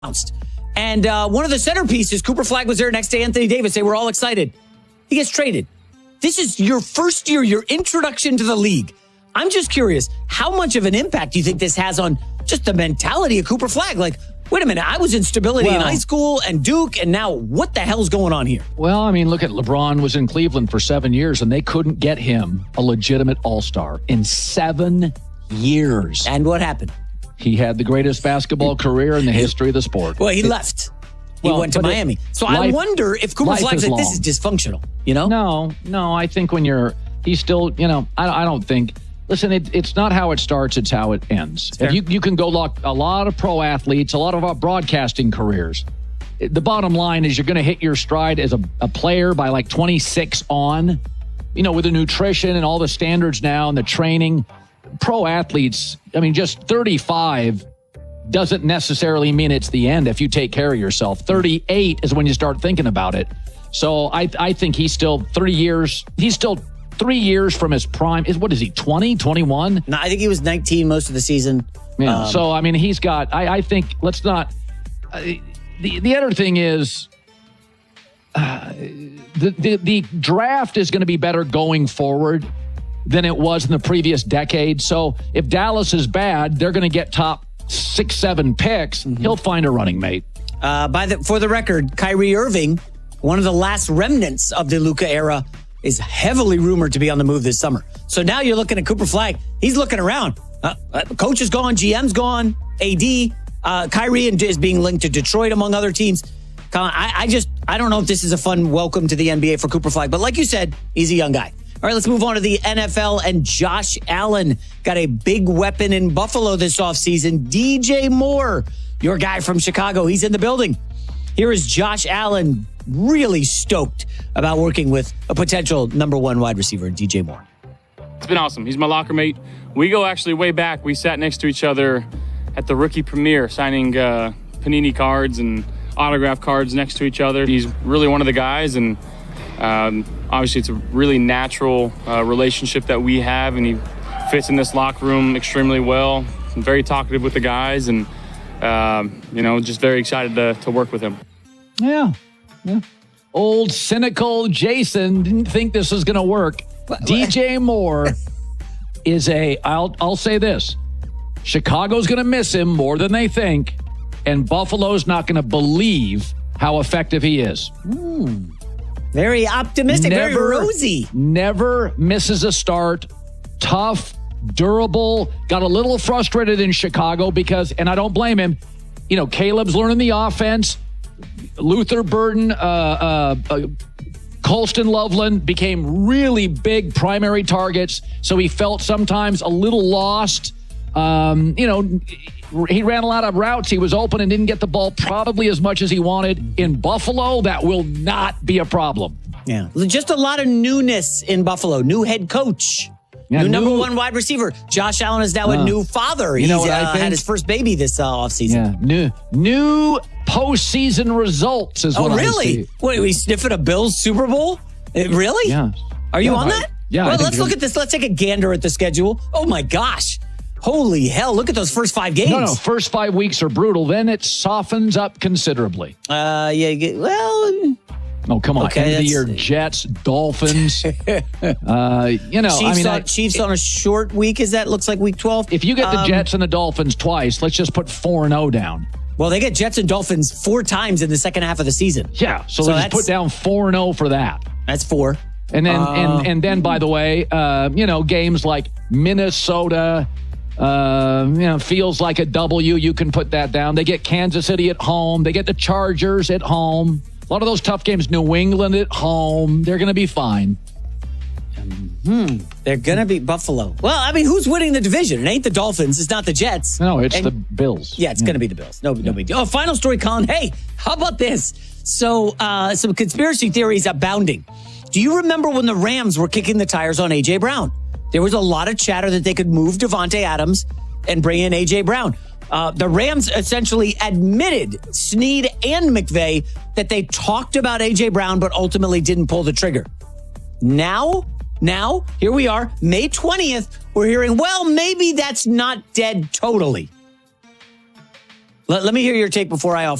announced. And one of the centerpieces, Cooper Flagg, was there next to Anthony Davis. They were all excited. He gets traded. This is your first year, your introduction to the league. I'm just curious, how much of an impact do you think this has on just the mentality of Cooper Flagg? Like, wait a minute, I was in stability in high school and Duke, and now what the hell's going on here? Well, I mean, look at LeBron was in Cleveland for 7 years, and they couldn't get him a legitimate all-star in 7 years. And what happened? He had the greatest basketball career in the history of the sport. Well, he left. He went to Miami. So I wonder if Cooper Flagg's like, this is dysfunctional, you know? No, I think he's still, I don't think. Listen, it's not how it starts, it's how it ends. You can go look a lot of pro athletes, a lot of broadcasting careers. The bottom line is you're going to hit your stride as a player by like 26 on, with the nutrition and all the standards now and the training. Pro athletes, just 35 doesn't necessarily mean it's the end if you take care of yourself. 38 is when you start thinking about it. So I think he's still 3 years. He's still 3 years from his prime. What is he, 20, 21? No, I think he was 19 most of the season. Yeah. So, he's got, I think, let's not, the other thing is, the draft is going to be better going forward than it was in the previous decade. So if Dallas is bad, they're going to get top 6-7 picks. Mm-hmm. He'll find a running mate. For the record, Kyrie Irving, one of the last remnants of the Luka era, is heavily rumored to be on the move this summer. So now you're looking at Cooper Flagg. He's looking around. Coach is gone. GM's gone. AD. Kyrie is being linked to Detroit, among other teams. Colin, I don't know if this is a fun welcome to the NBA for Cooper Flagg. But like you said, he's a young guy. All right, let's move on to the NFL. And Josh Allen got a big weapon in Buffalo this offseason. DJ Moore, your guy from Chicago. He's in the building. Here is Josh Allen, really stoked about working with a potential number one wide receiver, DJ Moore. It's been awesome. He's my locker mate. We go actually way back. We sat next to each other at the rookie premiere, signing Panini cards and autograph cards next to each other. He's really one of the guys, and obviously it's a really natural relationship that we have, and he fits in this locker room extremely well. I'm very talkative with the guys, and just very excited to work with him. Yeah. Old cynical Jason didn't think this was going to work. DJ Moore is I'll say this. Chicago's going to miss him more than they think, and Buffalo's not going to believe how effective he is. Very optimistic, very rosy. Never misses a start. Tough, durable. Got a little frustrated in Chicago because, and I don't blame him, Caleb's learning the offense. Luther Burden, Colston Loveland became really big primary targets, so he felt sometimes a little lost. He ran a lot of routes. He was open and didn't get the ball probably as much as he wanted. In Buffalo, that will not be a problem. Yeah, just a lot of newness in Buffalo. New head coach. Yeah, new number one wide receiver. Josh Allen is now a new father. He's had his first baby this offseason. Yeah, new postseason results is what I see. Oh, really? Wait, we sniffing a Bills Super Bowl? Really? Yeah. Are you on that? Yeah. Well, let's look at this. Let's take a gander at the schedule. Oh, my gosh. Holy hell. Look at those first 5 games. No. First 5 weeks are brutal. Then it softens up considerably. Oh, come on. Okay, End of the year, Jets, Dolphins. Chiefs on a short week. Looks like week 12? If you get the Jets and the Dolphins twice, let's just put 4-0 down. Well, they get Jets and Dolphins 4 times in the second half of the season. Yeah, so let's put down 4-0 for that. That's 4. And then, and then, by the way, games like Minnesota, feels like a W. You can put that down. They get Kansas City at home. They get the Chargers at home. A lot of those tough games. New England at home. They're going to be fine. They're going to beat Buffalo. Well, who's winning the division? It ain't the Dolphins. It's not the Jets. No, it's the Bills. Yeah, it's going to be the Bills. No big deal. Oh, final story, Colin. Hey, how about this? So, some conspiracy theories abounding. Do you remember when the Rams were kicking the tires on A.J. Brown? There was a lot of chatter that they could move Devontae Adams and bring in A.J. Brown. The Rams essentially admitted, Snead and McVay, that they talked about A.J. Brown but ultimately didn't pull the trigger. Now, here we are, May 20th, we're hearing, well, maybe that's not dead totally. Let me hear your take before I